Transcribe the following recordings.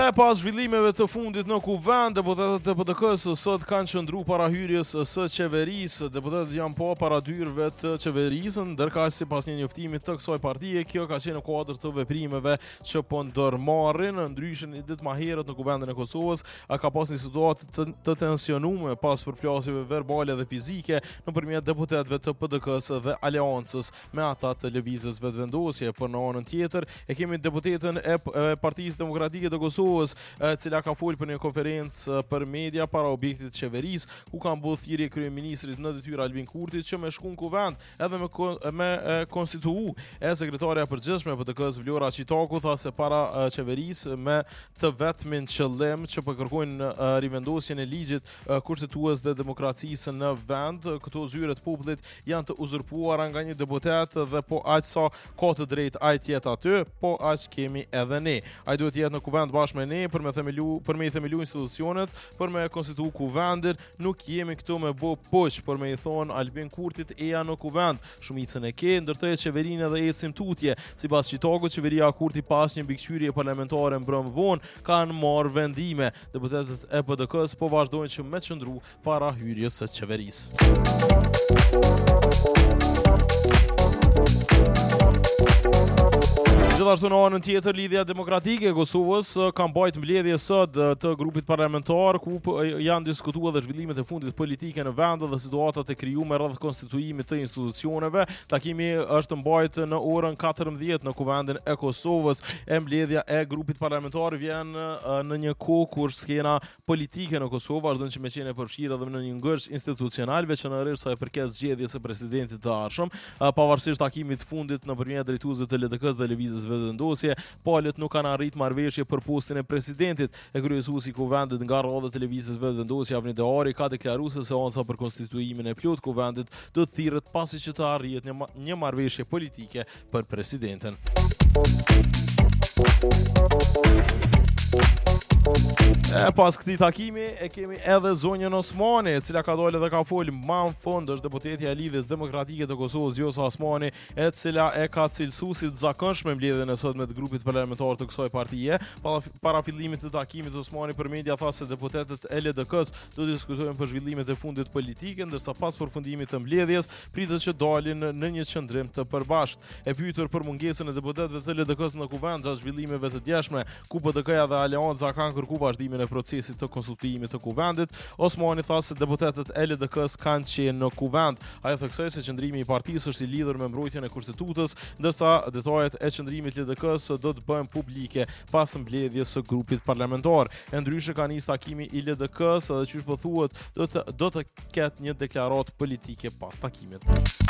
Pas zhvillimeve të fundit në kuvend, deputetët e PDK-s sot kanë qëndruar para hyrjes së qeverisë. Deputetët janë po para dyrëve të qeverisë, ndërkaq sipas një njoftimi të kësaj partie, kjo ka qenë në kuadër të veprimeve që po ndërmarrin. Ndryshe një ditë më herët në kuvendin e Kosovës ka pasur një situatë të tensionuar pas përplasjeve verbale dhe fizike nëpërmjet deputetëve të PDK-s dhe aleancës me ata të lëvizjes vetëvendosje. Por në anën tjetër e kemi deputetën e Partisë Demokratike të Kosovës, cila ka folur për një konferencë për media para objektit të qeverisë, ku ka mbledh thirrje kryeministrit në detyrë Albin Kurtit që me shkon kuvend edhe me konstituu e sekretarja e përgjithshme e PDK-s Vlora Çitaku tha se para qeverisë me të vetmin qëllim që po kërkojnë rivendosjen e ligjit kushtetues dhe demokracisë në vend. Këto zyre të popullit janë të uzurpuara nga një deputet dhe po aq sa ka të drejtë ai të jetë aty, po aq kemi edhe ne. Ai duhet të jetë në kuvend bashkë me ne për me i themelu institucionet, për me konstituu kuvendin. Nuk jemi këtu me bë poç për me i thon Albin Kurtit eja në kuvend. Shumicën e ke, ndërtoi qeverinë dhe ecim tutje. Sipas Çitakut, qeveria e Kurtit pas një mbikëqyrje parlamentare mbrëm vonë kanë marrë vendime. Deputetët e PDK-s po vazhdojnë që me qëndru para hyrjes së qeverisë. Gjithashtu në anën tjetër, Lidhja Demokratike e Kosovës ka mbajtur mbledhje sot të grupit parlamentar ku janë diskutuar dhe zhvillimet e fundit politike në vend dhe situatat e krijuara rreth konstituimit të institucioneve. Takimi është mbajtur në orën 14 në kuvendin e Kosovës. Mbledhja e grupit parlamentar vjen në një kohë kur skena politike në Kosovë vazhdon që me qenë e përfshirë edhe në një ngërç institucional, veçanërisht sa e përket zgjedhjes së presidentit të ardhshëm. Pavarësisht takimit të fundit nëpërmjet drejtuesve të LDK-s dhe lëvizjes vetëvendosje, palët nuk kanë arrit marrëveshje për postin e presidentit. E kryesuesi i kuvendit nga radha e televizisë vetëvendosje Avni Deari ka deklaruar se seanca për konstituimin e plot kuvendit do të thirret pasi që të arrihet një marrëveshje politike për presidentin. Pas këtij takimi e kemi edhe zonjën Osmani, e cila ka dalë dhe ka folë më në fund. Është deputetja e Lidhjes Demokratike të Kosovës Vjosa Osmani, e cila e ka cilësuar si të zakonshme mbledhjen e sotme të grupit parlamentar të kësaj partie. Para fillimit të takimit, Osmani për media tha se deputetët e LDK-s do të diskutojnë për zhvillimet e fundit politike, ndërsa pas përfundimit të mbledhjes pritet që dalin në një qëndrim të përbashkët. E pyetur për mungesën e deputetëve të LDK-s në kuvend gjatë zhvillimeve të djeshme, ku PDK-ja dhe Aleanca kanë kërkuar vazhdimin e procesit të konstituimit të kuvendit, Osmani tha se deputetët e LDK-s kanë qenë në kuvend. Ai theksoi se qëndrimi i partisë është i lidhur me mbrojtjen e kushtetutës, ndërsa detajet e qëndrimit të LDK-s do të bëhen publike pas mbledhjes së grupit parlamentar. E ndryshe ka nis takimi i LDK-s dhe qysh po thuhet do të ketë një deklaratë politike pas takimit.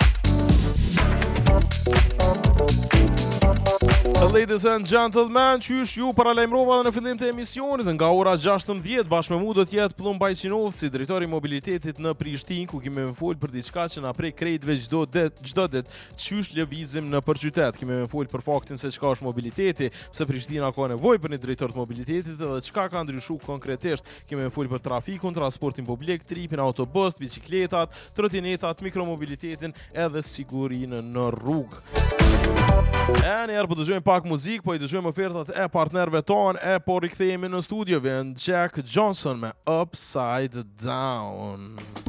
Ladies and gentlemen, qysh ju paralajmërova në fillim të emisionit nga ora 16 bashkë me mu do të jetë Plum Bajqinovci, drejtori i mobilitetit në Prishtinë, ku kemi më fol për diçka që na prek krejtëve çdo ditë, qysh lëvizim në qytet. Kemi më fol për faktin se çka është mobiliteti, pse Prishtina ka nevojë për një drejtor të mobilitetit dhe çka ka ndryshuar konkretisht. Kemi më fol për trafikun, transportin publik, tripin, autobus, biçikletat, trotinetat, mikromobilitetin edhe sigurinë në rrugë. Njerë po dëgjojmë pak muzikë, po i dëgjojmë ofertat e partnerëve tonë, e po rikthehemi në studio, vjen Jack Johnson me Upside Down.